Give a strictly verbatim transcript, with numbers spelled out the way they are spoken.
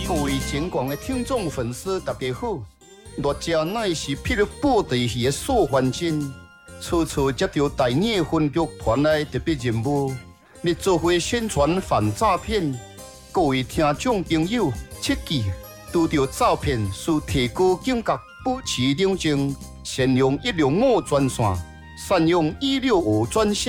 各位全国的听众粉丝，大家好！热食乃是霹雳布袋戏的素还真，初次接到大年分局传来特别任务，要做伙宣传反诈骗。各位听众朋友，切记，拄到诈骗需提高警觉，保持冷静，善用一六五专线，善用一六五专线。